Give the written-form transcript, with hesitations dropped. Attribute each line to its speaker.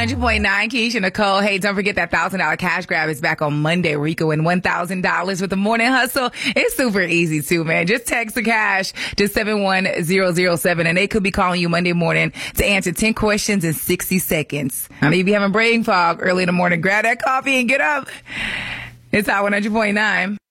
Speaker 1: 100.9, Keisha Nicole. Hey, don't forget that $1,000 cash grab is back on Monday where you can win $1,000 with the morning hustle. It's super easy too, man. Just text the cash to 71007 and they could be calling you Monday morning to answer 10 questions in 60 seconds. I mean, you be having brain fog early in the morning. Grab that coffee and get up. It's Hot 100.9.